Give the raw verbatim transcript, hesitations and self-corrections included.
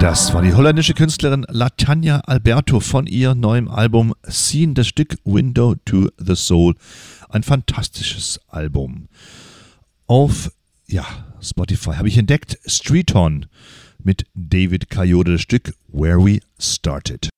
Das war die holländische Künstlerin Latanya Alberto von ihrem neuen Album Scene, das Stück Window to the Soul. Ein fantastisches Album. Auf ja, Spotify habe ich entdeckt Streeton mit David Coyote, das Stück Where We Started.